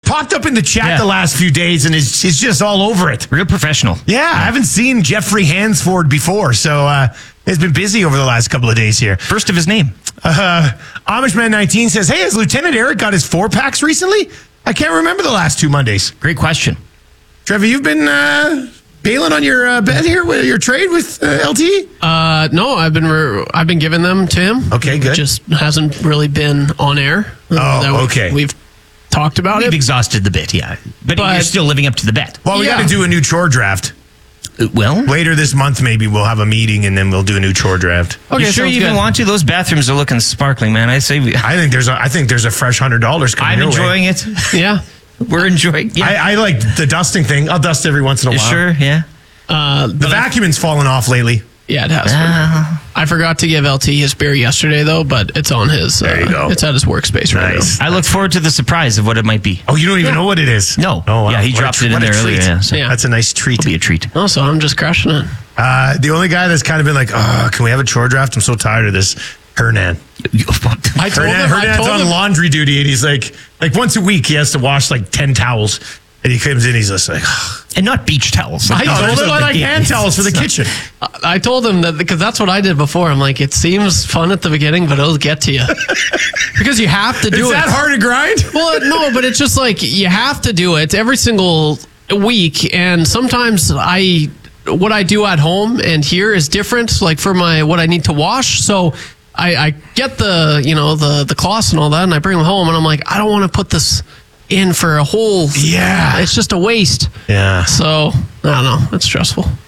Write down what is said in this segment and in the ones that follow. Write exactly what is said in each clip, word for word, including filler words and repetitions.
popped up in the chat Yeah. the last few days and is, is just all over it. Real professional. Yeah, I haven't seen Jeffrey Hansford before, so uh, it's been busy over the last couple of days here. First of his name. Uh, Amishman nineteen says, hey, has Lieutenant Eric got his four packs recently? I can't remember the last two Mondays. Great question. Trevor, you've been uh, bailing on your uh, bet here with your trade with uh, L T? Uh, no, I've been re- I've been giving them to him. Okay, good. It just hasn't really been on air. Oh, That we've- okay. We've talked about We've it. exhausted the bit, yeah. But, But- you're still living up to the bet. Well, we Yeah. got to do a new chore draft. Uh, Well, Later this month, maybe we'll have a meeting and then we'll do a new chore draft. Okay, you sure sounds you even good. want to? Those bathrooms are looking sparkling, man. I say we, I think there's a, I think there's a fresh hundred dollars coming. I'm your way. enjoying it. Yeah. We're enjoying. Yeah. I, I like the dusting thing. I'll dust every once in a You while. sure? Yeah. Uh, The vacuuming's fallen off lately. yeah, it has. Ah. I forgot to give L T his beer yesterday, though, but it's on his. There you uh, go. It's at his workspace right Nice. now. I look forward to the surprise of what it might be. Oh, you don't even know what it is? No. Oh, wow. Yeah, he What a dropped tr- it in what a there earlier. treat. Yeah, so Yeah. That's a nice treat. it'll be a treat. Oh, so I'm just crushing it. Uh, the only guy that's kind of been like, oh, can we have a chore draft? I'm so tired of this. Hernan. I told Hernan him. I Hernan's told on him. laundry duty, and he's like, like once a week he has to wash like ten towels, and he comes in, he's just like, oh, And not beach towels. I no, told there's him like like hand towels for the kitchen. I told him that because that's what I did before. I'm like, it seems fun at the beginning, but it'll get to you because you have to do Is it. that hard to grind? Well, no, but it's just like you have to do it every single week, and sometimes I what I do at home and here is different. Like for my what I need to wash, so I, I get the you know the the cloths and all that, and I bring them home, and I'm like, I don't want to put this in for a whole. Yeah. it's just a waste. Yeah. So I don't know. It's stressful. All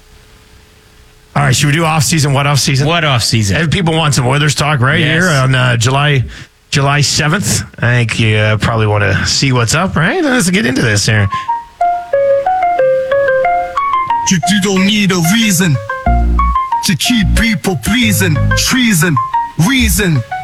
right, should we do off season? What off season? What off season? If people want some Oilers talk right Yes. here on uh, July July seventh. I think you uh, probably want to see what's up, right? Let's get into this here. You, you don't need a reason to keep people pleasing. Treason, reason.